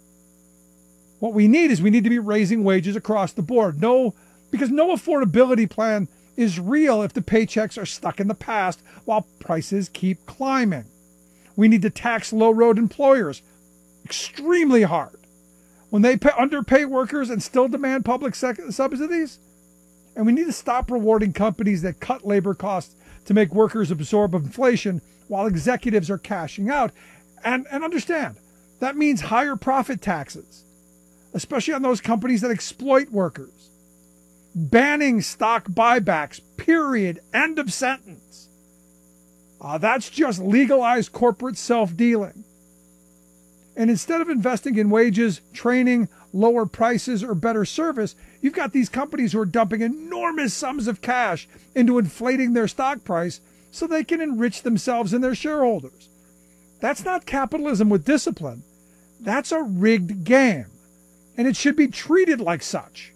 What we need is we need to be raising wages across the board. No, because no affordability plan is real if the paychecks are stuck in the past while prices keep climbing. We need to tax low-road employers extremely hard. When they pay, underpay workers and still demand public sec- subsidies. And we need to stop rewarding companies that cut labor costs to make workers absorb inflation while executives are cashing out. And, and understand, that means higher profit taxes, especially on those companies that exploit workers. Banning stock buybacks, period, end of sentence. Uh, that's just legalized corporate self-dealing. And instead of investing in wages, training, lower prices, or better service, you've got these companies who are dumping enormous sums of cash into inflating their stock price so they can enrich themselves and their shareholders. That's not capitalism with discipline. That's a rigged game. And it should be treated like such.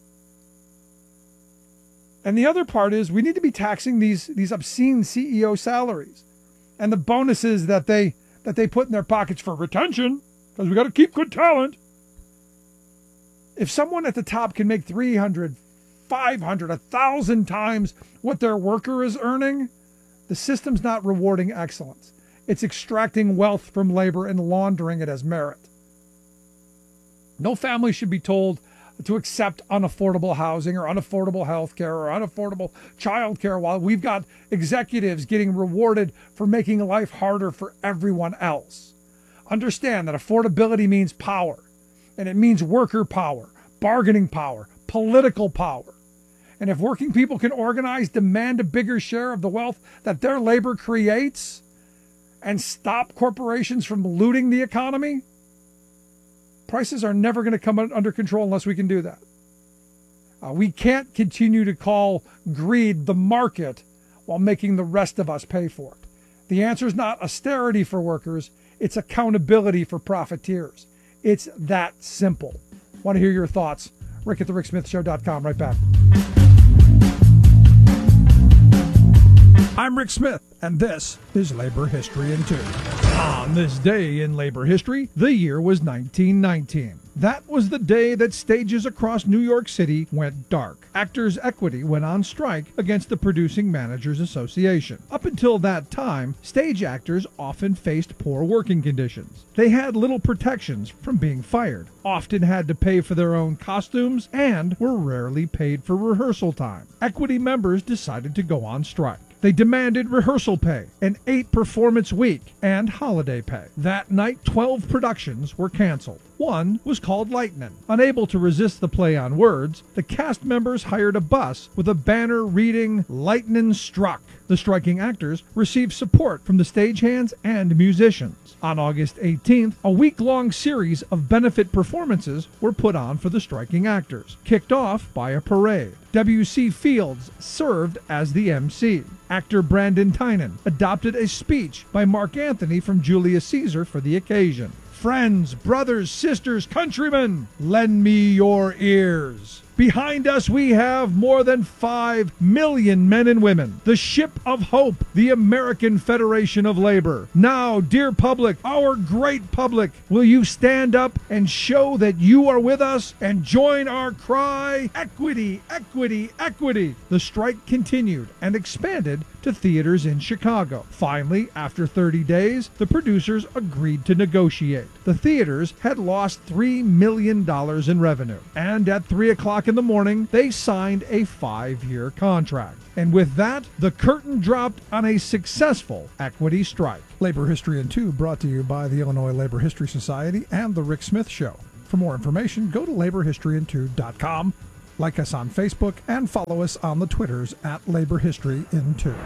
And the other part is we need to be taxing these, these obscene C E O salaries and the bonuses that they that they put in their pockets for retention, because we got to keep good talent. If someone at the top can make three hundred, five hundred, one thousand times what their worker is earning, the system's not rewarding excellence. It's extracting wealth from labor and laundering it as merit. No family should be told to accept unaffordable housing or unaffordable health care or unaffordable child care while we've got executives getting rewarded for making life harder for everyone else. Understand that affordability means power, and it means worker power, bargaining power, political power. And if working people can organize, demand a bigger share of the wealth that their labor creates, and stop corporations from looting the economy, prices are never going to come under control unless we can do that. Uh, we can't continue to call greed the market while making the rest of us pay for it. The answer is not austerity for workers, it's accountability for profiteers. It's that simple. Want to hear your thoughts? Rick at the rick smith show dot com. Right back. I'm Rick Smith, and this is Labor History in Two. On this day in labor history, the year was nineteen nineteen. That was the day that stages across New York City went dark. Actors Equity went on strike against the Producing Managers Association. Up until that time, stage actors often faced poor working conditions. They had little protections from being fired, often had to pay for their own costumes, and were rarely paid for rehearsal time. Equity members decided to go on strike. They demanded rehearsal pay, an eight-performance week, and holiday pay. That night, twelve productions were canceled. One was called Lightnin'. Unable to resist the play on words, the cast members hired a bus with a banner reading, "Lightnin' Struck." The striking actors received support from the stagehands and musicians. On August eighteenth, a week-long series of benefit performances were put on for the striking actors, kicked off by a parade. W C Fields served as the M C. Actor Brandon Tynan adopted a speech by Mark Antony from Julius Caesar for the occasion. Friends, brothers, sisters, countrymen, lend me your ears. Behind us we have more than five million men and women. The ship of hope, the American Federation of Labor. Now, dear public, our great public, will you stand up and show that you are with us and join our cry, equity, equity, equity. The strike continued and expanded to theaters in Chicago. Finally, after thirty days, the producers agreed to negotiate. The theaters had lost three million dollars in revenue, and at three o'clock in the morning, they signed a five-year contract. And with that, the curtain dropped on a successful equity strike. Labor History in Two brought to you by the Illinois Labor History Society and The Rick Smith Show. For more information, go to labor history in two dot com. Like us on Facebook and follow us on the Twitters at Labor History in Two.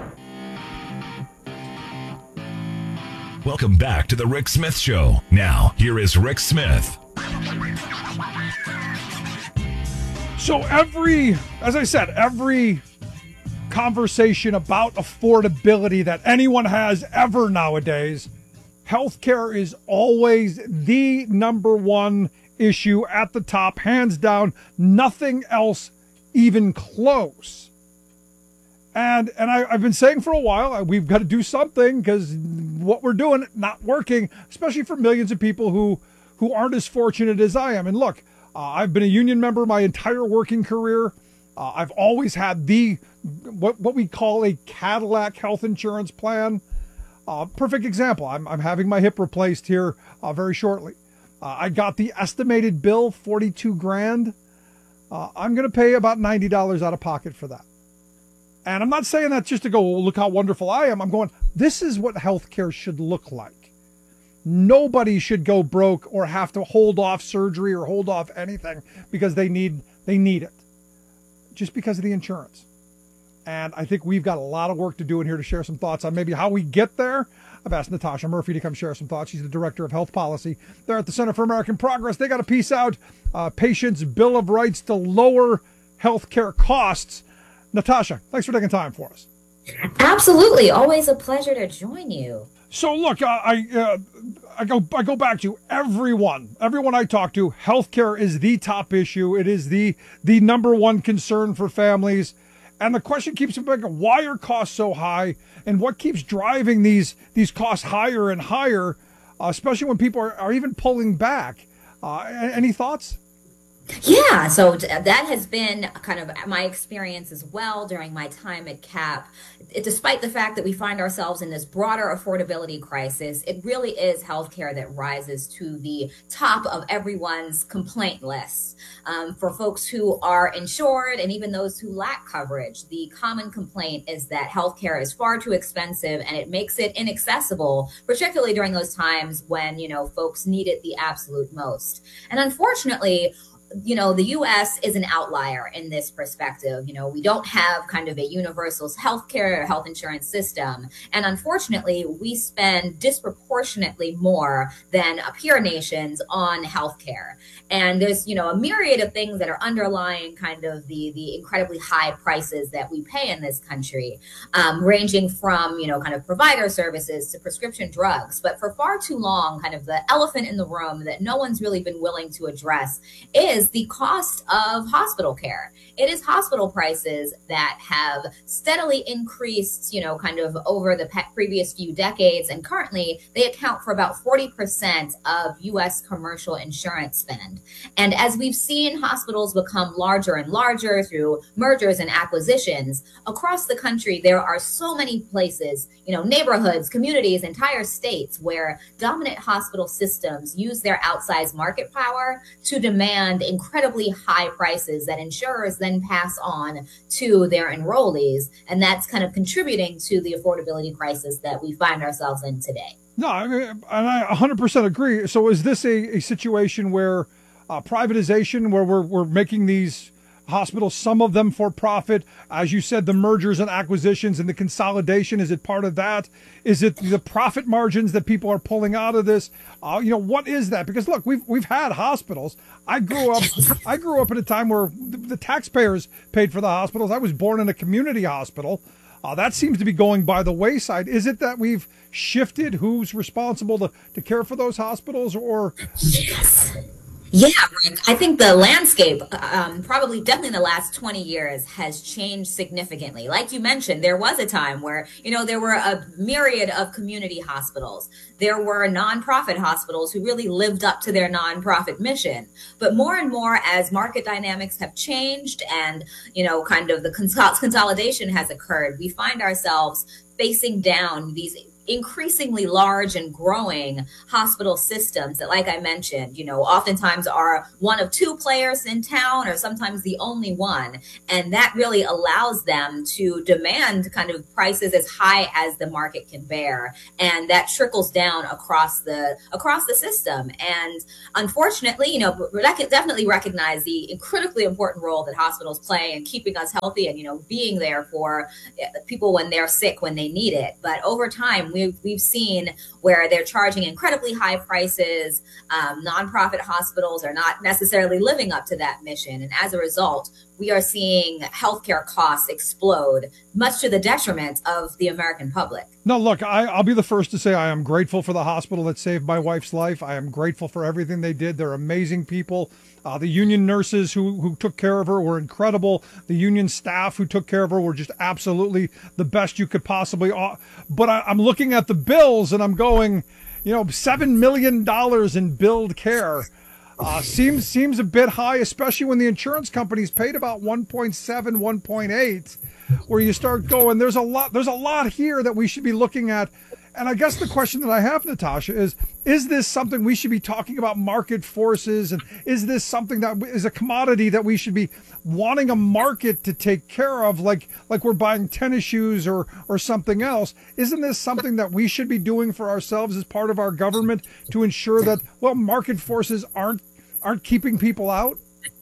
Welcome back to the Rick Smith Show. Now, here is Rick Smith. So every, as I said, every conversation about affordability that anyone has ever nowadays, healthcare is always the number one issue at the top, hands down, nothing else even close. And and I, I've been saying for a while, we've got to do something because what we're doing, not working, especially for millions of people who, who aren't as fortunate as I am. And look, uh, I've been a union member my entire working career. Uh, I've always had the, what, what we call a Cadillac health insurance plan. Uh, perfect example, I'm, I'm having my hip replaced here uh, very shortly. Uh, I got the estimated bill, forty-two grand. Uh, I'm going to pay about ninety dollars out of pocket for that. And I'm not saying that just to go, oh, look how wonderful I am. I'm going, this is what healthcare should look like. Nobody should go broke or have to hold off surgery or hold off anything because they need they need it. Just because of the insurance. And I think we've got a lot of work to do in here to share some thoughts on maybe how we get there. I've asked Natasha Murphy to come share some thoughts. She's the Director of Health Policy there at the Center for American Progress. They got a piece out, uh, Patients' Bill of Rights to Lower Healthcare Costs. Natasha, thanks for taking time for us. Absolutely. Always a pleasure to join you. So look, uh, I uh, I go I go back to everyone. Everyone I talk to, healthcare is the top issue. It is the the number one concern for families. And the question keeps being, why are costs so high, and what keeps driving these these costs higher and higher, uh, especially when people are, are even pulling back? Uh, any thoughts? Yeah, so that has been kind of my experience as well during my time at C A P. It, despite the fact that we find ourselves in this broader affordability crisis, it really is healthcare that rises to the top of everyone's complaint list. Um, for folks who are insured and even those who lack coverage, the common complaint is that healthcare is far too expensive and it makes it inaccessible, particularly during those times when, you know, folks need it the absolute most. And unfortunately, you know, the U S is an outlier in this perspective. You know, we don't have kind of a universal healthcare or health insurance system. And unfortunately, we spend disproportionately more than peer nations on healthcare. And there's, you know, a myriad of things that are underlying kind of the, the incredibly high prices that we pay in this country, um, ranging from, you know, kind of provider services to prescription drugs. But for far too long, kind of the elephant in the room that no one's really been willing to address is the cost of hospital care. It is hospital prices that have steadily increased, you know, kind of over the pe- previous few decades. And currently they account for about forty percent of U S commercial insurance spend. And as we've seen hospitals become larger and larger through mergers and acquisitions across the country, there are so many places, you know, neighborhoods, communities, entire states where dominant hospital systems use their outsized market power to demand incredibly high prices that insurers then pass on to their enrollees. And that's kind of contributing to the affordability crisis that we find ourselves in today. No, I mean, and I one hundred percent agree. So is this a, a situation where uh, privatization, where we're, we're making these hospitals, some of them for profit, as you said, the mergers and acquisitions and the consolidation, is it part of that? Is it the profit margins that people are pulling out of this? Uh, you know, what is that? Because look, we've we've had hospitals. I grew up I grew up at a time where the, the taxpayers paid for the hospitals. I was born in a community hospital. Uh, that seems to be going by the wayside. Is it that we've shifted who's responsible to, to care for those hospitals, or? Yes. Yeah, Rick, I think the landscape, um, probably definitely in the last twenty years, has changed significantly. Like you mentioned, there was a time where, you know, there were a myriad of community hospitals. There were nonprofit hospitals who really lived up to their nonprofit mission. But more and more, as market dynamics have changed and, you know, kind of the cons- consolidation has occurred, we find ourselves facing down these increasingly large and growing hospital systems that, like I mentioned, you know, oftentimes are one of two players in town or sometimes the only one. And that really allows them to demand kind of prices as high as the market can bear. And that trickles down across the across the system. And unfortunately, you know, we definitely recognize the critically important role that hospitals play in keeping us healthy and, you know, being there for people when they're sick, when they need it. But over time, we We've, we've seen where they're charging incredibly high prices. Um, nonprofit hospitals are not necessarily living up to that mission. And as a result, we are seeing healthcare costs explode, much to the detriment of the American public. No, look, I, I'll be the first to say I am grateful for the hospital that saved my wife's life. I am grateful for everything they did. They're amazing people. Uh, the union nurses who, who took care of her were incredible. The union staff who took care of her were just absolutely the best you could possibly. Uh, but I, I'm looking at the bills and I'm going, you know, seven million dollars in billed care. Uh, seems seems a bit high, especially when the insurance companies paid about one point seven, one point eight, where you start going, there's a lot, there's a lot here that we should be looking at. And I guess the question that I have, Natasha, is, is this something we should be talking about market forces? And is this something that is a commodity that we should be wanting a market to take care of, like like we're buying tennis shoes or, or something else? Isn't this something that we should be doing for ourselves as part of our government to ensure that, well, market forces aren't aren't keeping people out?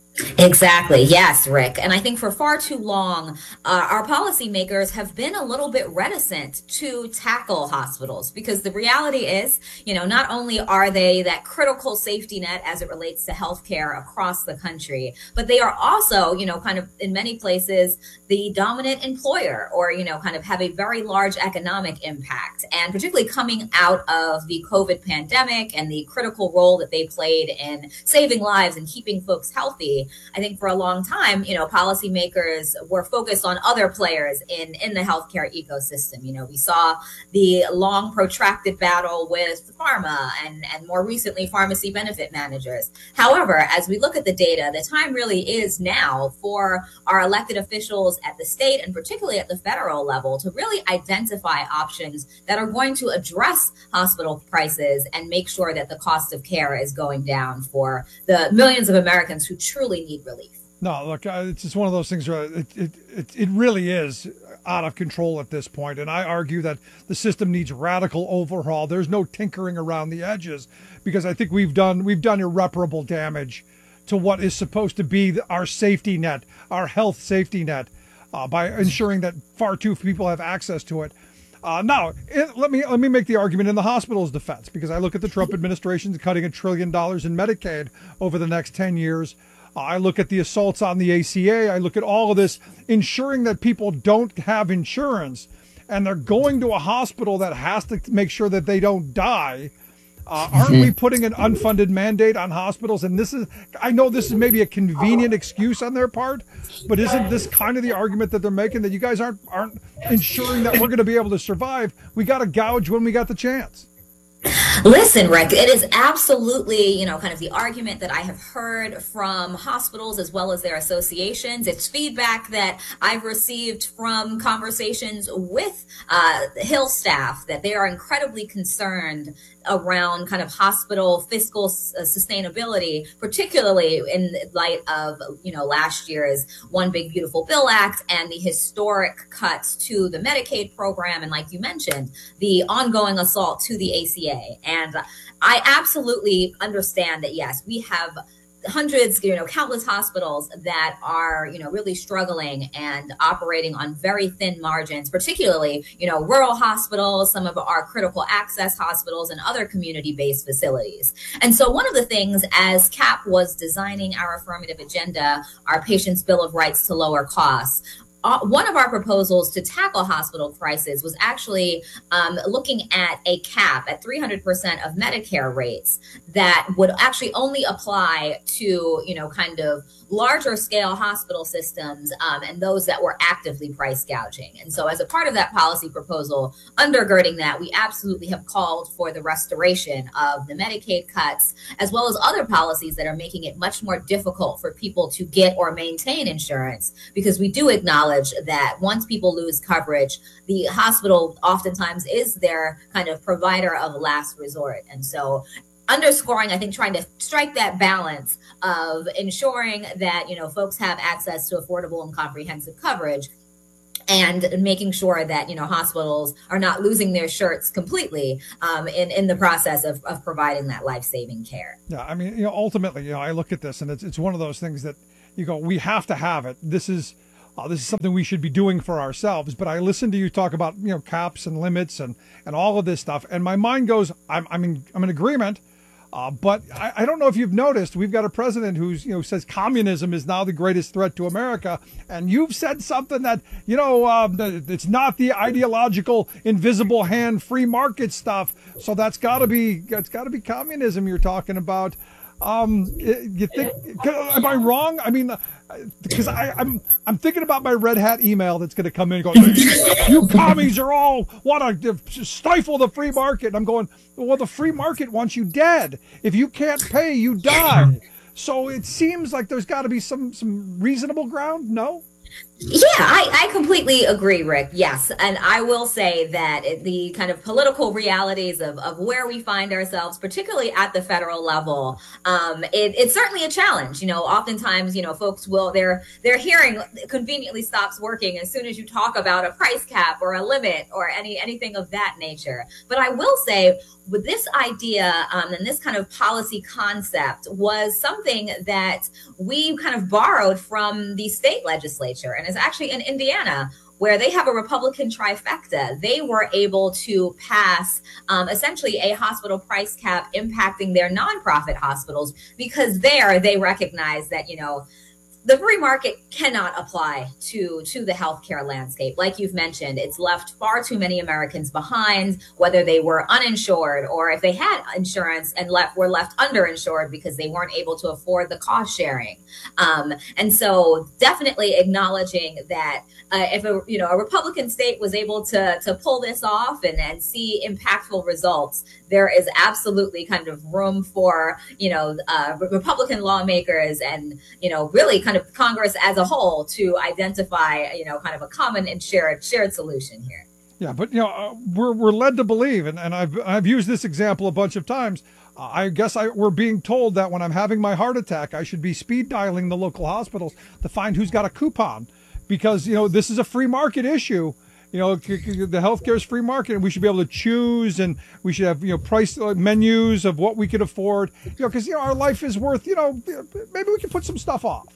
Exactly. Yes, Rick. And I think for far too long, uh, our policymakers have been a little bit reticent to tackle hospitals because the reality is, you know, not only are they that critical safety net as it relates to healthcare across the country, but they are also, you know, kind of in many places, the dominant employer or, you know, kind of have a very large economic impact. And particularly coming out of the COVID pandemic and the critical role that they played in saving lives and keeping folks healthy, affordability. I think for a long time, you know, policymakers were focused on other players in, in the healthcare ecosystem. You know, we saw the long protracted battle with pharma and, and more recently pharmacy benefit managers. However, as we look at the data, the time really is now for our elected officials at the state and particularly at the federal level to really identify options that are going to address hospital prices and make sure that the cost of care is going down for the millions of Americans who truly need relief. No, look, uh, it's just one of those things where it, it, it, it really is out of control at this point. And I argue that the system needs radical overhaul. There's no tinkering around the edges, because I think we've done we've done irreparable damage to what is supposed to be our safety net, our health safety net, uh, by ensuring that far too few people have access to it. Uh, now, it, let me let me make the argument in the hospital's defense, because I look at the Trump administration cutting a trillion dollars in Medicaid over the next ten years. Uh, I look at the assaults on the A C A. I look at all of this, ensuring that people don't have insurance and they're going to a hospital that has to make sure that they don't die. Uh, aren't we putting an unfunded mandate on hospitals? And this is, I know this is maybe a convenient excuse on their part, but isn't this kind of the argument that they're making, that you guys aren't aren't ensuring that we're going to be able to survive? We got to gouge when we got the chance. Listen, Rick, it is absolutely, you know, kind of the argument that I have heard from hospitals as well as their associations. It's feedback that I've received from conversations with uh, Hill staff, that they are incredibly concerned around kind of hospital fiscal uh, sustainability, particularly in light of, you know, last year's One Big Beautiful Bill Act and the historic cuts to the Medicaid program. And like you mentioned, the ongoing assault to the A C A. And I absolutely understand that, yes, we have hundreds, you know, countless hospitals that are, you know, really struggling and operating on very thin margins, particularly, you know, rural hospitals, some of our critical access hospitals and other community-based facilities. And so one of the things as C A P was designing our affirmative agenda, our Patients' Bill of Rights to lower costs, Uh, one of our proposals to tackle hospital prices was actually um, looking at a cap at three hundred percent of Medicare rates that would actually only apply to, you know, kind of larger scale hospital systems um, and those that were actively price gouging. And so as a part of that policy proposal, undergirding that, we absolutely have called for the restoration of the Medicaid cuts, as well as other policies that are making it much more difficult for people to get or maintain insurance, because we do acknowledge that once people lose coverage, the hospital oftentimes is their kind of provider of last resort. And so underscoring, I think, trying to strike that balance of ensuring that, you know, folks have access to affordable and comprehensive coverage, and making sure that, you know, hospitals are not losing their shirts completely um, in, in the process of, of providing that life-saving care. Yeah, I mean, you know, ultimately, you know, I look at this and it's, it's one of those things that you go, we have to have it. This is Uh, this is something we should be doing for ourselves. But I listen to you talk about, you know, caps and limits and, and all of this stuff, and my mind goes, I'm I'm in, I'm in agreement. Uh, but I, I don't know if you've noticed, we've got a president who's, you know, says communism is now the greatest threat to America. And you've said something that, you know, um, it's not the ideological invisible hand free market stuff. So that's got to be that's got to be communism you're talking about. Um, you think, am I wrong? I mean, because I, I'm I'm thinking about my red hat email that's going to come in and go, you commies are all want to stifle the free market. And I'm going, well, the free market wants you dead. If you can't pay, you die. So it seems like there's got to be some some reasonable ground. No? Yeah, I, I completely agree, Rick. Yes. And I will say that the kind of political realities of, of where we find ourselves, particularly at the federal level, um, it, it's certainly a challenge. You know, oftentimes, you know, folks will, their, their hearing conveniently stops working as soon as you talk about a price cap or a limit or any anything of that nature. But I will say, with this idea um, and this kind of policy concept was something that we kind of borrowed from the state legislature. And it's actually in Indiana, where they have a Republican trifecta. They were able to pass um, essentially a hospital price cap impacting their nonprofit hospitals, because there they recognize that, you know, the free market cannot apply to to the healthcare landscape. Like you've mentioned, it's left far too many Americans behind, whether they were uninsured or if they had insurance and left were left underinsured because they weren't able to afford the cost sharing. Um, and so, definitely acknowledging that uh, if a you know a Republican state was able to to pull this off and and see impactful results, there is absolutely kind of room for you know uh, Republican lawmakers and you know really kind of Congress as a whole to identify, you know, kind of a common and shared shared solution here. Yeah, but you know, uh, we're we're led to believe, and, and I've I've used this example a bunch of times. Uh, I guess I we're being told that when I'm having my heart attack, I should be speed dialing the local hospitals to find who's got a coupon, because you know this is a free market issue. You know, the healthcare is free market, and we should be able to choose, and we should have you know price menus of what we could afford. You know, because you know our life is worth. You know, maybe we can put some stuff off.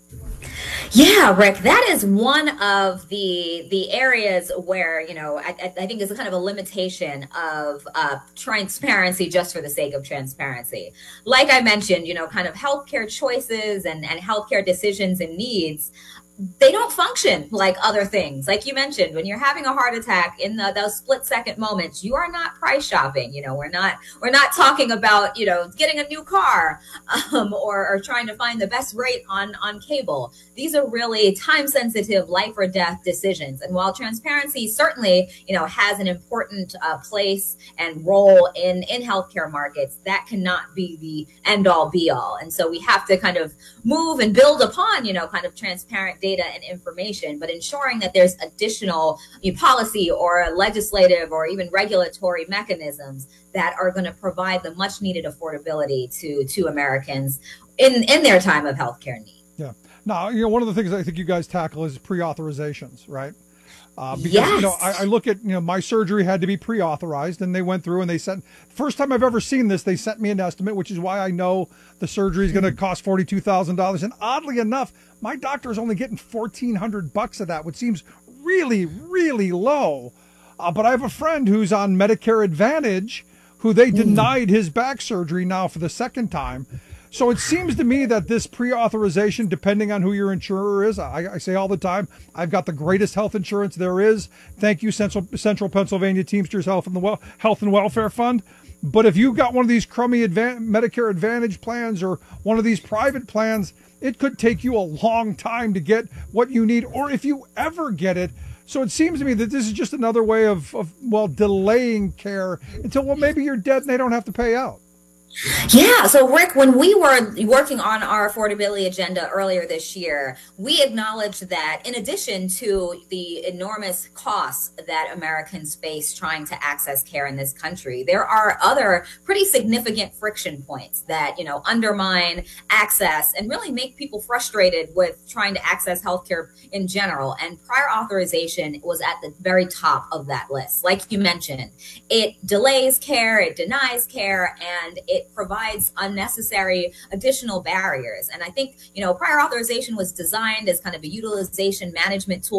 Yeah, Rick, that is one of the the areas where, you know, I, I think is a kind of a limitation of uh, transparency just for the sake of transparency. Like I mentioned, you know, kind of healthcare choices and, and healthcare decisions and needs, they don't function like other things. Like you mentioned, when you're having a heart attack in the, those split second moments, you are not price shopping. You know, we're not we're not talking about, you know, getting a new car um, or, or trying to find the best rate on, on cable. These are really time sensitive life or death decisions. And while transparency certainly, you know, has an important uh, place and role in, in healthcare markets, that cannot be the end all be all. And so we have to kind of move and build upon, you know, kind of transparent data and information, but ensuring that there's additional you know, policy or legislative or even regulatory mechanisms that are going to provide the much needed affordability to to Americans in in their time of healthcare need. Yeah. Now, you know, one of the things I think you guys tackle is pre-authorizations, right? Uh, because, yes. you know, I, I look at, you know, my surgery had to be pre-authorized, and they went through and they sent, first time I've ever seen this, they sent me an estimate, which is why I know the surgery is going to cost forty-two thousand dollars. And oddly enough, my doctor is only getting fourteen hundred bucks of that, which seems really, really low. Uh, but I have a friend who's on Medicare Advantage who they denied his back surgery now for the second time. So it seems to me that this pre-authorization, depending on who your insurer is, I, I say all the time, I've got the greatest health insurance there is. Thank you, Central, Central Pennsylvania Teamsters Health and the well, Health and Welfare Fund. But if you've got one of these crummy Advan- Medicare Advantage plans or one of these private plans, it could take you a long time to get what you need, or if you ever get it. So it seems to me that this is just another way of, of well, delaying care until, well, maybe you're dead and they don't have to pay out. Yeah. So, Rick, when we were working on our affordability agenda earlier this year, we acknowledged that in addition to the enormous costs that Americans face trying to access care in this country, there are other pretty significant friction points that, you know, undermine access and really make people frustrated with trying to access healthcare in general. And prior authorization was at the very top of that list. Like you mentioned, it delays care, it denies care, and it It provides unnecessary additional barriers. And I think, you know, prior authorization was designed as kind of a utilization management tool